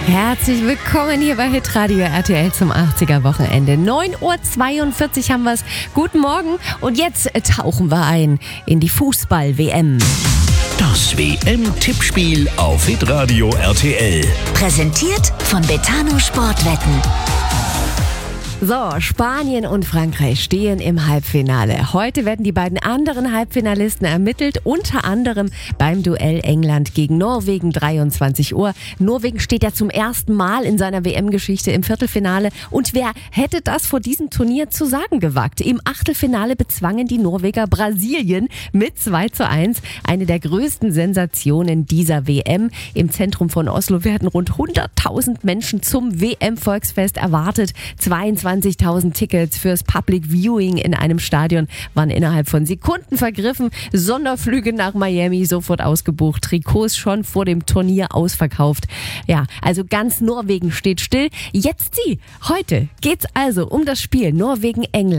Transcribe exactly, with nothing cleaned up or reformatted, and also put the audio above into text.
Herzlich willkommen hier bei Hitradio R T L zum achtziger-Wochenende. neun Uhr zweiundvierzig haben wir es. Guten Morgen und jetzt tauchen wir ein in die Fußball-W M. Das W M-Tippspiel auf Hitradio R T L. Präsentiert von Betano Sportwetten. So, Spanien und Frankreich stehen im Halbfinale. Heute werden die beiden anderen Halbfinalisten ermittelt, unter anderem beim Duell England gegen Norwegen, dreiundzwanzig Uhr. Norwegen steht ja zum ersten Mal in seiner W M-Geschichte im Viertelfinale. Und wer hätte das vor diesem Turnier zu sagen gewagt? Im Achtelfinale bezwangen die Norweger Brasilien mit zwei zu eins. Eine der größten Sensationen dieser W M. Im Zentrum von Oslo werden rund hunderttausend Menschen zum W M-Volksfest erwartet. zweiundzwanzigtausend Tickets fürs Public Viewing in einem Stadion waren innerhalb von Sekunden vergriffen. Sonderflüge nach Miami sofort ausgebucht. Trikots schon vor dem Turnier ausverkauft. Ja, also ganz Norwegen steht still. Jetzt sie. Heute geht's also um das Spiel Norwegen-England.